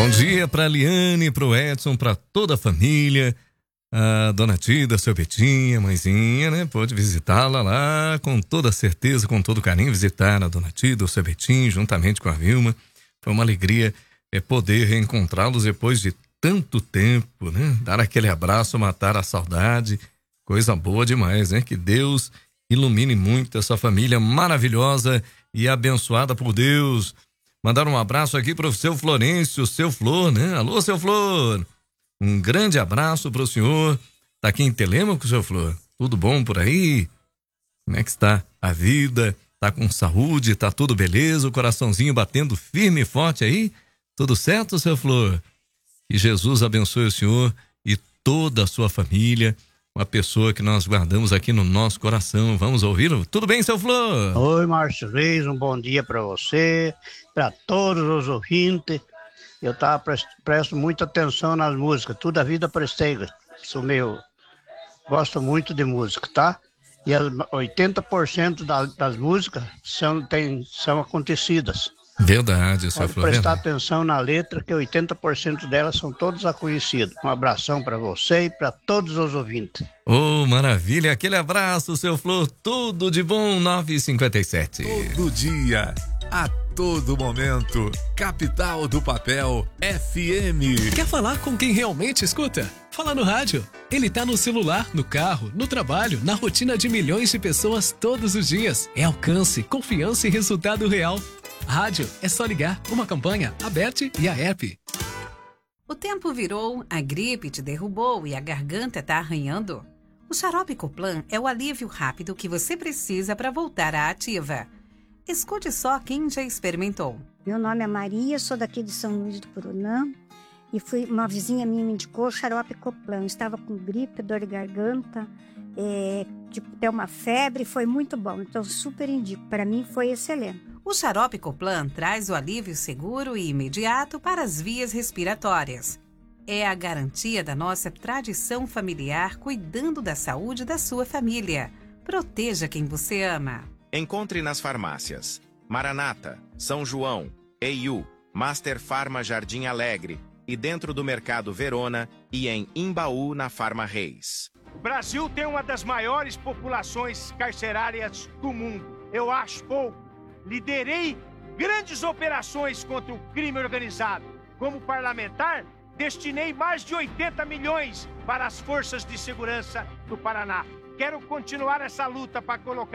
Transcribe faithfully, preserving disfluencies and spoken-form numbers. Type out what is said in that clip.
Bom dia para a Liane, para o Edson, para toda a família. A dona Tida, seu Betinha, mãezinha, né? Pode visitá-la lá com toda certeza, com todo carinho, visitar a dona Tida, o seu Betinho, juntamente com a Vilma. Foi uma alegria é, poder reencontrá-los depois de tanto tempo, né? Dar aquele abraço, matar a saudade. Coisa boa demais, né? Que Deus ilumine muito essa família maravilhosa e abençoada por Deus. Mandar um abraço aqui para o seu Florencio, o seu Flor, né? Alô, seu Flor! Um grande abraço para o senhor. Tá aqui em Telêmaco, seu Flor? Tudo bom por aí? Como é que está a vida? Tá com saúde? Tá tudo beleza? O coraçãozinho batendo firme e forte aí? Tudo certo, seu Flor? Que Jesus abençoe o senhor e toda a sua família. Uma pessoa que nós guardamos aqui no nosso coração. Vamos ouvi-lo? Tudo bem, seu Flor? Oi, Márcio Reis, um bom dia para você, para todos os ouvintes. Eu tava prest, presto muita atenção nas músicas, toda a vida prestei, sou meio, gosto muito de música, tá? E as oitenta por cento da, das músicas são, tem, são acontecidas. Verdade, seu Pode Flor. prestar Verdade. atenção na letra, que oitenta por cento delas são todas conhecidas. Um abração para você e para todos os ouvintes. Ô, oh, maravilha, aquele abraço, seu Flor, tudo de bom, nove e cinquenta e sete. Todo dia, a todo momento, Capital do Papel F M. Quer falar com quem realmente escuta? Fala no rádio. Ele tá no celular, no carro, no trabalho, na rotina de milhões de pessoas todos os dias. É alcance, confiança e resultado real. Rádio é só ligar, uma campanha, Aberte e a app. O tempo virou, a gripe te derrubou e a garganta tá arranhando? O xarope Coplan é o alívio rápido que você precisa para voltar à ativa. Escute só quem já experimentou. Meu nome é Maria, sou daqui de São Luís do Purunã e fui, uma vizinha minha me indicou o xarope Coplan. Eu estava com gripe, dor de garganta, é, tipo, até uma febre, foi muito bom. Então, super indico. Para mim, foi excelente. O xarope Coplan traz o alívio seguro e imediato para as vias respiratórias. É a garantia da nossa tradição familiar cuidando da saúde da sua família. Proteja quem você ama. Encontre nas farmácias Maranata, São João, E I U, Master Farma Jardim Alegre e dentro do Mercado Verona e em Imbaú na Farma Reis. O Brasil tem uma das maiores populações carcerárias do mundo. Eu acho pouco. Liderei grandes operações contra o crime organizado. Como parlamentar, destinei mais de oitenta milhões para as forças de segurança do Paraná. Quero continuar essa luta para colocar